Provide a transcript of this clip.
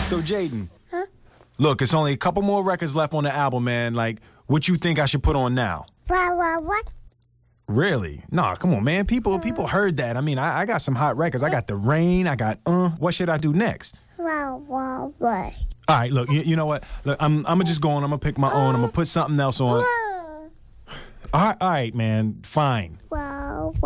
So, Jaden. Huh? Look, it's only a couple more records left on the album, man. Like, what you think I should put on now? What? Really? Nah, come on, man. People heard that. I mean, I got some hot records. I got The Rain. I got, What should I do next? What? All right, look, you know what? Look, I'm going to just go on. I'm going to pick my own. I'm going to put something else on. All right, man. Fine.